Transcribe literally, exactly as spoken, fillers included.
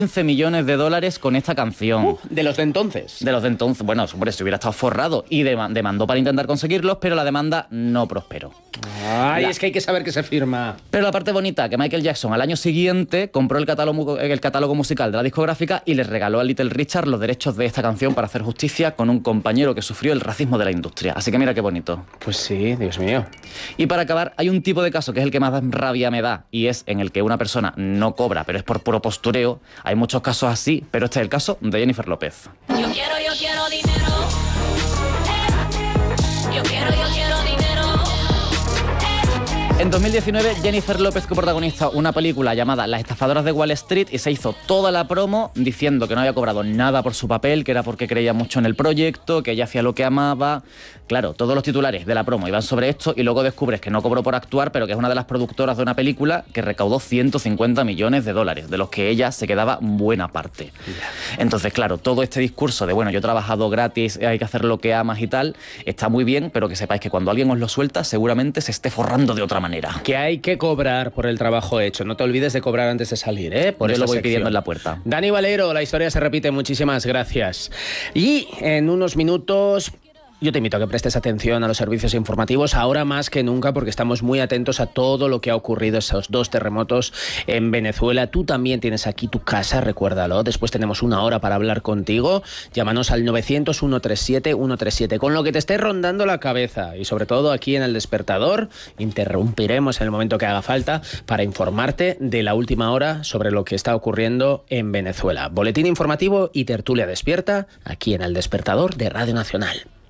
quince millones de dólares con esta canción. Uh, de los de entonces. De los de entonces. Bueno, hombre, si hubiera estado forrado. Y demandó para intentar conseguirlos, pero la demanda no prosperó. Ay, la... es que hay que saber que se firma. Pero la parte bonita, que Michael Jackson al año siguiente compró el catálogo, el catálogo musical de la discográfica y le regaló a Little Richard los derechos de esta canción para hacer justicia con un compañero que sufrió el racismo de la industria. Así que mira qué bonito. Pues sí, Dios mío. Y para acabar, hay un tipo de caso que es el que más rabia me da, y es en el que una persona no cobra, pero es por puro postureo. Hay muchos casos así, pero este es el caso de Jennifer López. Yo quiero, yo quiero dinero. Eh. Yo quiero, yo quiero dinero. En dos mil diecinueve, Jennifer López coprotagonizó una película llamada Las estafadoras de Wall Street y se hizo toda la promo diciendo que no había cobrado nada por su papel, que era porque creía mucho en el proyecto, que ella hacía lo que amaba. Claro, todos los titulares de la promo iban sobre esto y luego descubres que no cobró por actuar, pero que es una de las productoras de una película que recaudó ciento cincuenta millones de dólares, de los que ella se quedaba buena parte. Entonces, claro, todo este discurso de, bueno, yo he trabajado gratis, hay que hacer lo que amas y tal, está muy bien, pero que sepáis que cuando alguien os lo suelta, seguramente se esté forrando de otra manera. Que hay que cobrar por el trabajo hecho. No te olvides de cobrar antes de salir, ¿eh? Por Yo esa lo voy sección. pidiendo en la puerta. Dani Valero, la historia se repite. Muchísimas gracias. Y en unos minutos... Yo te invito a que prestes atención a los servicios informativos, ahora más que nunca, porque estamos muy atentos a todo lo que ha ocurrido, esos dos terremotos en Venezuela. Tú también tienes aquí tu casa, recuérdalo. Después tenemos una hora para hablar contigo. Llámanos al novecientos, ciento treinta y siete, ciento treinta y siete. Con lo que te esté rondando la cabeza, y sobre todo aquí en El Despertador, interrumpiremos en el momento que haga falta para informarte de la última hora sobre lo que está ocurriendo en Venezuela. Boletín informativo y tertulia despierta aquí en El Despertador de Radio Nacional.